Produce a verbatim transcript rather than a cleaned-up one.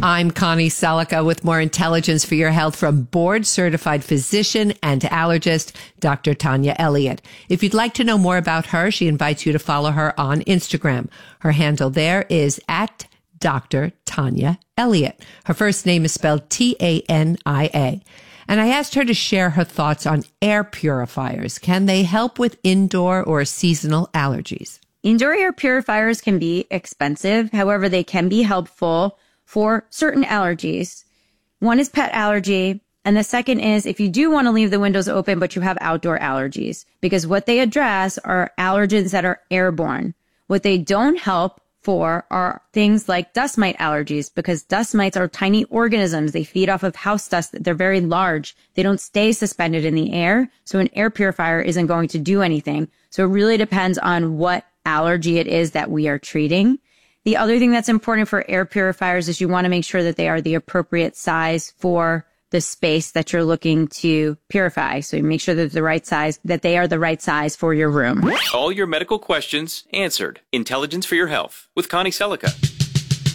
I'm Connie Selica with more intelligence for your health from board-certified physician and allergist, Doctor Tanya Elliott. If you'd like to know more about her, she invites you to follow her on Instagram. Her handle there is at Doctor Tanya Elliott. Her first name is spelled T A N I A. And I asked her to share her thoughts on air purifiers. Can they help with indoor or seasonal allergies? Indoor air purifiers can be expensive. However, they can be helpful for certain allergies. One is pet allergy. And the second is if you do want to leave the windows open, but you have outdoor allergies, because what they address are allergens that are airborne. What they don't help for are things like dust mite allergies, because dust mites are tiny organisms. They feed off of house dust. They're very large. They don't stay suspended in the air. So an air purifier isn't going to do anything. So it really depends on what allergy it is that we are treating. The other thing that's important for air purifiers is you want to make sure that they are the appropriate size for the space that you're looking to purify. So you make sure that the right size, that they are the right size for your room. All your medical questions answered. Intelligence for your health with Connie Selica.